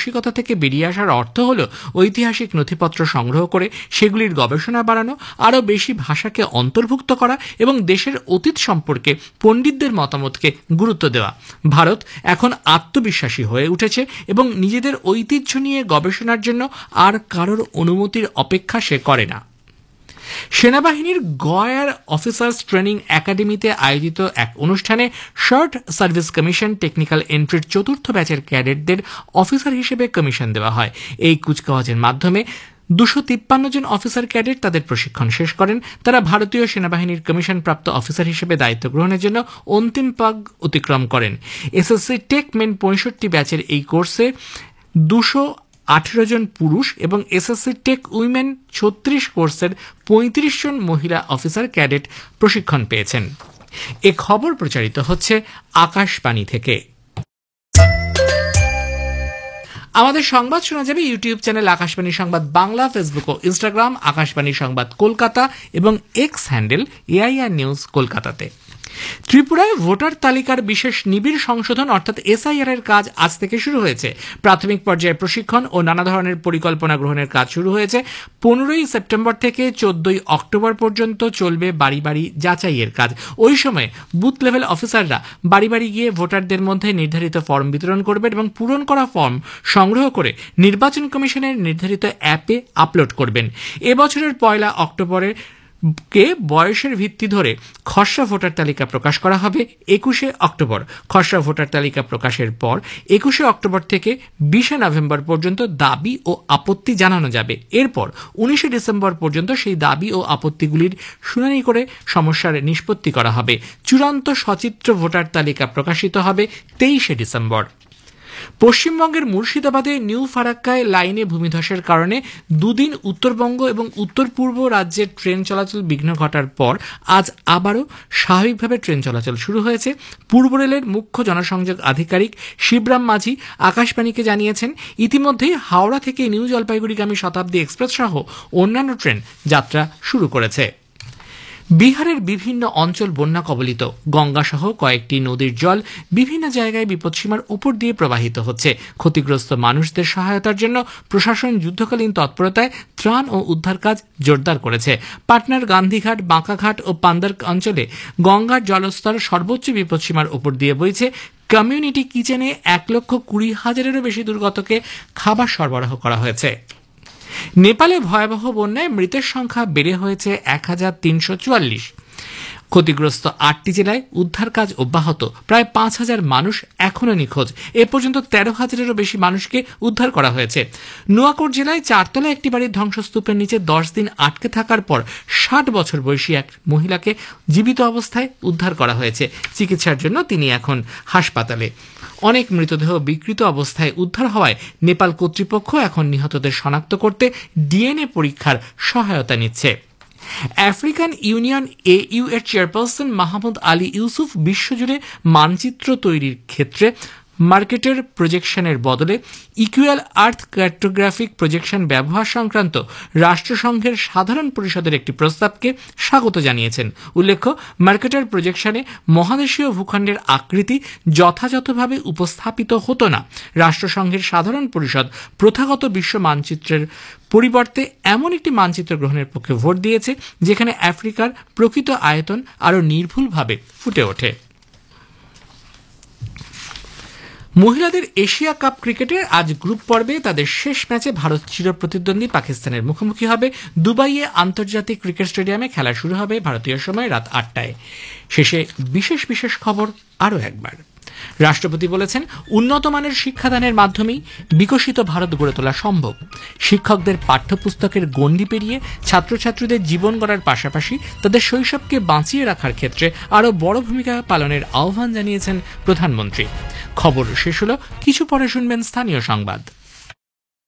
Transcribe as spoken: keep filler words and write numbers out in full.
মানসিকতা থেকে বেরিয়ে আসার অর্থ হল ঐতিহাসিক নথিপত্র সংগ্রহ করে সেগুলির গবেষণা বাড়ানো, আরও বেশি ভাষাকে অন্তর্ভুক্ত করা এবং দেশের অতীত সম্পর্কে পণ্ডিতদের মতামতকে গুরুত্ব দেওয়া। ভারত এখন আত্মবিশ্বাসী হয়ে উঠেছে এবং নিজেদের ঐতিহ্য নিয়ে গবেষণার জন্য আর কারোর অনুমতির অপেক্ষা সে করে না। সেনাবাহিনীর গয়ার অফিসার্স ট্রেনিং একাডেমিতে আয়োজিত এক অনুষ্ঠানে শর্ট সার্ভিস কমিশন টেকনিক্যাল এন্ট্রির চতুর্থ ব্যাচের ক্যাডেটদের অফিসার হিসেবে কমিশন দেওয়া হয়। এই কুচকাওয়াজের মাধ্যমে দুশো তিপ্পান্ন জন অফিসার ক্যাডেট তাদের প্রশিক্ষণ শেষ করেন। তারা ভারতীয় সেনাবাহিনীর কমিশনপ্রাপ্ত অফিসার হিসেবে দায়িত্ব গ্রহণের জন্য অন্তিম পাগ অতিক্রম করেন। এসএসসি টেক মেন পঁয়ষট্টি ব্যাচের এই কোর্সে দুশো আঠেরো জন পুরুষ এবং এসএসসি টেক উইমেন ছত্রিশ কোর্সের পঁয়ত্রিশ জন মহিলা অফিসার ক্যাডেট প্রশিক্ষণ পেয়েছেন। এ খবর প্রচারিত হচ্ছে আকাশবাণী থেকে। আমাদের সংবাদ শোনা যাবে ইউটিউব চ্যানেল আকাশবাণী সংবাদ বাংলা, ফেসবুক ও ইনস্টাগ্রাম আকাশবাণী সংবাদ কলকাতা এবং এক্স হ্যান্ডেল এআইআর নিউজ কলকাতাতে। ত্রিপুরায় ভোটার তালিকার বিশেষ নিবিড় সংশোধন অর্থাৎ এসআইআর এর কাজ আজ থেকে শুরু হয়েছে। প্রাথমিক পর্যায়ে প্রশিক্ষণ ও নানা ধরনের পরিকল্পনা গ্রহণের কাজ শুরু হয়েছে। পনেরোই সেপ্টেম্বর থেকে চোদ্দই অক্টোবর পর্যন্ত চলবে বাড়ি বাড়ি যাচাইয়ের কাজ। ওই সময় বুথ লেভেল অফিসাররা বাড়ি বাড়ি গিয়ে ভোটারদের মধ্যে নির্ধারিত ফর্ম বিতরণ করবেন এবং পূরণ করা ফর্ম সংগ্রহ করে নির্বাচন কমিশনের নির্ধারিত অ্যাপে আপলোড করবেন। এবছরের পয়লা অক্টোবরের কে বয়সের ভিত্তি ধরে খসড়া ভোটার তালিকা প্রকাশ করা হবে একুশে অক্টোবর। খসড়া ভোটার তালিকা প্রকাশের পর একুশে অক্টোবর থেকে বিশে নভেম্বর পর্যন্ত দাবি ও আপত্তি জানানো যাবে। এরপর উনিশে ডিসেম্বর পর্যন্ত সেই দাবি ও আপত্তিগুলির শুনানি করে সমস্যার নিষ্পত্তি করা হবে। চূড়ান্ত সচিত্র ভোটার তালিকা প্রকাশিত হবে তেইশে ডিসেম্বর। পশ্চিমবঙ্গের মুর্শিদাবাদে নিউ ফারাক্কায় লাইনে ভূমিধসের কারণে দুদিন উত্তরবঙ্গ এবং উত্তর পূর্ব রাজ্যের ট্রেন চলাচল বিঘ্ন ঘটার পর আজ আবারও স্বাভাবিকভাবে ট্রেন চলাচল শুরু হয়েছে। পূর্ব রেলের মুখ্য জনসংযোগ আধিকারিক শিবরাম মাঝি আকাশবাণীকে জানিয়েছেন, ইতিমধ্যেই হাওড়া থেকে নিউ জলপাইগুড়িগামী শতাব্দী এক্সপ্রেস সহ অন্যান্য ট্রেন যাত্রা শুরু করেছে। বিহারের বিভিন্ন অঞ্চল বন্যা কবলিত। গঙ্গাসহ কয়েকটি নদীর জল বিভিন্ন জায়গায় বিপদসীমার উপর দিয়ে প্রবাহিত হচ্ছে। ক্ষতিগ্রস্ত মানুষদের সহায়তার জন্য প্রশাসন যুদ্ধকালীন তৎপরতায় ত্রাণ ও উদ্ধার কাজ জোরদার করেছে। পাটনার গান্ধীঘাট, বাঁকাঘাট ও পান্দার অঞ্চলে গঙ্গার জলস্তর সর্বোচ্চ বিপদসীমার উপর দিয়ে বইছে। কমিউনিটি কিচেনে এক লক্ষ কুড়ি হাজারেরও বেশি দুর্গতকে খাবার সরবরাহ করা হয়েছে। নেপালে ভয়াবহ বন্যায় মৃতের সংখ্যা বেড়ে হয়েছে এক হাজার তিনশো চুয়াল্লিশ। ক্ষতিগ্রস্ত আটটি জেলায় উদ্ধার কাজ অব্যাহত। প্রায় পাঁচ হাজার মানুষ এখনও নিখোঁজ। এ পর্যন্ত তেরো হাজারেরও বেশি মানুষকে উদ্ধার করা হয়েছে। নোয়াকোট জেলায় চারতলা একটি বাড়ির ধ্বংসস্তূপের নিচে দশ দিন আটকে থাকার পর ষাট বছর বয়সী এক মহিলাকে জীবিত অবস্থায় উদ্ধার করা হয়েছে। চিকিৎসার জন্য তিনি এখন হাসপাতালে। অনেক মৃতদেহ বিকৃত অবস্থায় উদ্ধার হওয়ায় নেপাল কর্তৃপক্ষ এখন নিহতদের শনাক্ত করতে ডিএনএ পরীক্ষার সহায়তা নিচ্ছে। আফ্রিকান ইউনিয়ন এইউ এর চেয়ারপারসন মাহমুদ আলী ইউসুফ বিশ্বজুড়ে মানচিত্র তৈরির ক্ষেত্রে মার্কেটের প্রজেকশনের বদলে ইকুয়াল আর্থ কার্টোগ্রাফিক প্রজেকশন ব্যবহার সংক্রান্ত রাষ্ট্রসংঘের সাধারণ পরিষদের একটি প্রস্তাবকে স্বাগত জানিয়েছেন। উল্লেখ্য, মার্কেটার প্রজেকশনে মহাদেশীয় ভূখণ্ডের আকৃতি যথাযথভাবে উপস্থাপিত হতো না। রাষ্ট্রসংঘের সাধারণ পরিষদ প্রথাগত বিশ্ব মানচিত্রের পরিবর্তে এমন একটি মানচিত্র গ্রহণের পক্ষে ভোট দিয়েছে যেখানে আফ্রিকার প্রকৃত আয়তন আরও নির্ভুলভাবে ফুটে ওঠে। মহিলাদের এশিয়া কাপ ক্রিকেটে আজ গ্রুপ পর্বে তাদের শেষ ম্যাচে ভারত চিরপ্রতিদ্বন্দ্বী পাকিস্তানের মুখোমুখি হবে। দুবাইয়ে আন্তর্জাতিক ক্রিকেট স্টেডিয়ামে খেলা শুরু হবে ভারতীয় সময় রাত আটটায়। শেষে বিশেষ বিশেষ খবর আরও একবার। রাষ্ট্রপতি বলেছেন, উন্নত মানের শিক্ষাদানের মাধ্যমেই বিকশিত ভারত গড়ে তোলা সম্ভব। শিক্ষকদের পাঠ্যপুস্তকের গণ্ডি পেরিয়ে ছাত্রছাত্রীদের জীবন গড়ার পাশাপাশি তাদের শৈশবকে বাঁচিয়ে রাখার ক্ষেত্রে আরও বড় ভূমিকা পালনের আহ্বান জানিয়েছেন প্রধানমন্ত্রী। খবর শেষ হলো, কিছু পরে শুনবেন স্থানীয় সংবাদ।